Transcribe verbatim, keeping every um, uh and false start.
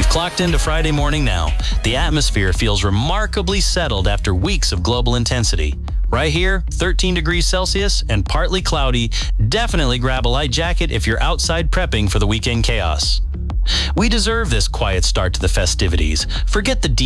We've clocked into Friday morning now. The atmosphere feels remarkably settled after weeks of global intensity. Right here, thirteen degrees Celsius and partly cloudy. Definitely grab a light jacket if you're outside prepping for the weekend chaos. We deserve this quiet start to the festivities. Forget the